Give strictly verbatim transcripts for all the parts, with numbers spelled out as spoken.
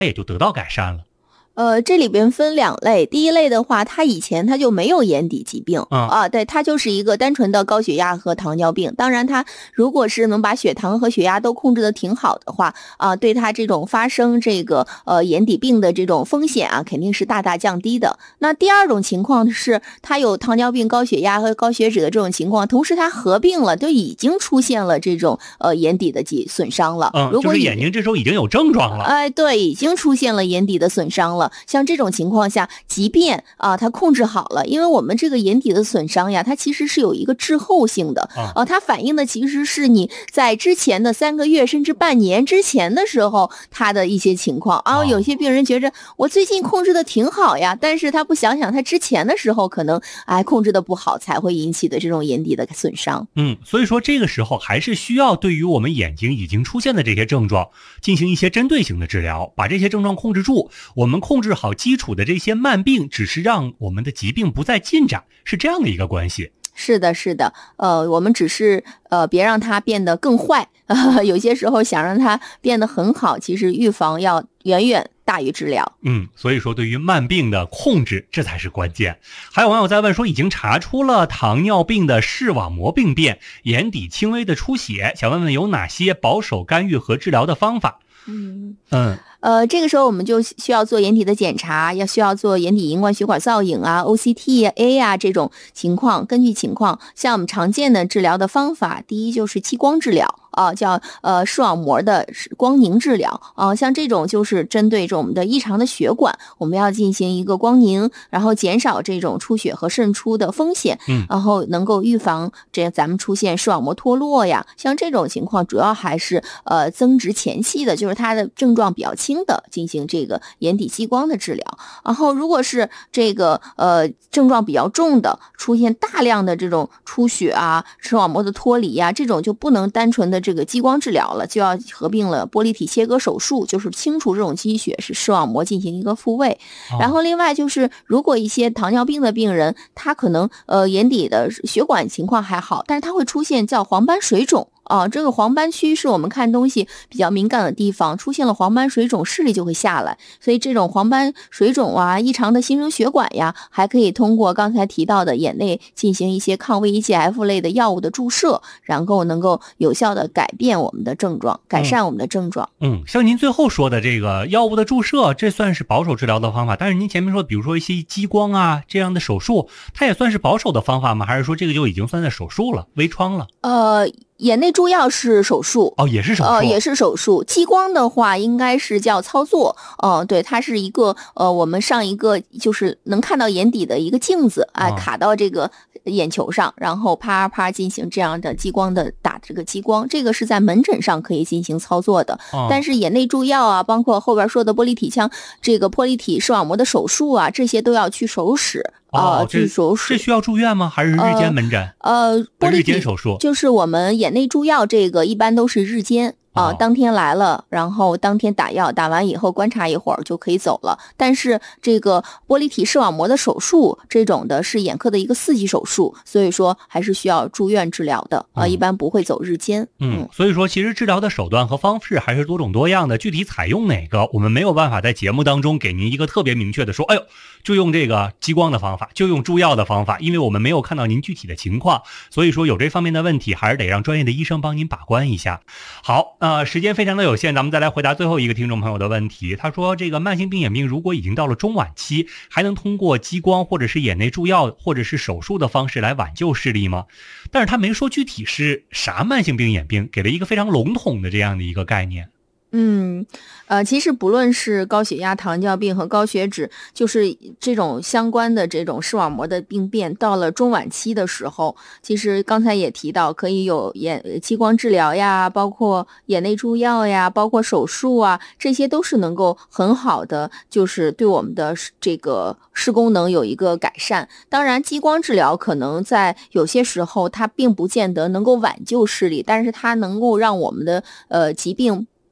也就得到改善了。 呃，这里边分两类，第一类的话，他以前他就没有眼底疾病、 嗯、 啊，对，他就是一个单纯的高血压和糖尿病。当然，他如果是能把血糖和血压都控制的挺好的话，啊，对他这种发生这个呃眼底病的这种风险啊，肯定是大大降低的。那第二种情况是，他有糖尿病、高血压和高血脂的这种情况，同时他合并了，就已经出现了这种呃眼底的损伤了。 嗯， 如果就是眼睛这时候已经有症状了。 哎，对，已经出现了眼底的损伤了。像这种情况下，即便啊它控制好了，因为我们这个眼底的损伤呀，它其实是有一个滞后性的， 啊、 呃，它反映的其实是你在之前的三个月甚至半年之前的时候，它的一些情况啊、哦。有些病人觉着我最近控制的挺好呀，但是他不想想他之前的时候可能哎控制的不好，才会引起的这种眼底的损伤。 嗯，所以说这个时候还是需要对于我们眼睛已经出现的这些症状进行一些针对性的治疗，把这些症状控制住。我们控制好基础的这些慢病，只是让我们的疾病不再进展，是这样的一个关系。 是的，是的，呃，我们只是呃别让它变得更坏，呃，有些时候想让它变得很好，其实预防要远远大于治疗。 嗯，所以说对于慢病的控制，这才是关键。还有网友在问说，已经查出了糖尿病的视网膜病变，眼底轻微的出血，想问问有哪些保守干预和治疗的方法？ 嗯嗯。 呃，这个时候我们就需要做眼底的检查，要需要做眼底荧光血管造影啊 O C T A 啊这种情况，根据情况，像我们常见的治疗的方法，第一就是激光治疗啊，叫呃视网膜的光凝治疗啊，像这种就是针对这种我们的异常的血管，我们要进行一个光凝，然后减少这种出血和渗出的风险， 嗯， 然后能够预防这咱们出现视网膜脱落呀，像这种情况主要还是呃增殖前期的，就是它的症状比较轻的进行这个眼底激光的治疗。然后如果是这个呃症状比较重的，出现大量的这种出血啊、视网膜的脱离啊，这种就不能单纯的这个激光治疗了，就要合并了玻璃体切割手术，就是清除这种积血，使视网膜进行一个复位。 哦、 然后另外就是如果一些糖尿病的病人，他可能呃眼底的血管情况还好，但是他会出现叫黄斑水肿啊，这个黄斑区是我们看东西比较敏感的地方，出现了黄斑水肿，视力就会下来。所以这种黄斑水肿啊、异常的新生血管呀，还可以通过刚才提到的眼内进行一些抗 V E G F 类的药物的注射，然后能够有效的改变我们的症状，改善我们的症状。 嗯，嗯像您最后说的这个药物的注射，这算是保守治疗的方法。但是您前面说，比如说一些激光啊这样的手术，它也算是保守的方法吗？还是说这个就已经算在手术了，微创了？ 呃。眼内注药是手术哦，也是手术， 呃，也是手术。激光的话，应该是叫操作，呃，对，它是一个呃，我们上一个就是能看到眼底的一个镜子啊、呃，卡到这个眼球上，然后啪啪进行这样的激光的打这个激光，这个是在门诊上可以进行操作的。 哦、 但是眼内注药啊，包括后边说的玻璃体腔这个玻璃体视网膜的手术啊，这些都要去手使。 哦， 去手术这需要住院吗？还是日间门诊？ 呃，玻璃日间手术就是我们眼内注药，这个一般都是日间。啊、呃，当天来了，然后当天打药，打完以后观察一会儿就可以走了。但是这个玻璃体视网膜的手术这种的是眼科的一个四级手术，所以说还是需要住院治疗的啊、呃，一般不会走日间。 嗯，所以说其实治疗的手段和方式还是多种多样的，具体采用哪个，我们没有办法在节目当中给您一个特别明确的说，哎呦，就用这个激光的方法，就用注药的方法，因为我们没有看到您具体的情况，所以说有这方面的问题，还是得让专业的医生帮您把关一下。好。呃，时间非常的有限，咱们再来回答最后一个听众朋友的问题。他说，这个慢性病眼病如果已经到了中晚期，还能通过激光或者是眼内注药或者是手术的方式来挽救视力吗？但是他没说具体是啥慢性病眼病，给了一个非常笼统的这样的一个概念。 嗯，呃，其实不论是高血压、糖尿病和高血脂，就是这种相关的这种视网膜的病变，到了中晚期的时候，其实刚才也提到，可以有眼激光治疗呀，包括眼内注药呀，包括手术啊，这些都是能够很好的，就是对我们的这个视功能有一个改善。当然，激光治疗可能在有些时候它并不见得能够挽救视力，但是它能够让我们的呃疾病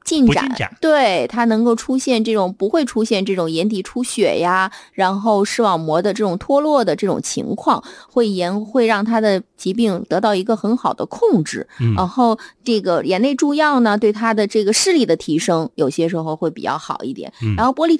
进展， 不进展对，它能够出现这种不会出现这种眼底出血呀，然后视网膜的这种脱落的这种情况，会延会让它的疾病得到一个很好的控制。 嗯， 然后这个眼内注药呢，对它的这个视力的提升，有些时候会比较好一点。 嗯然后玻璃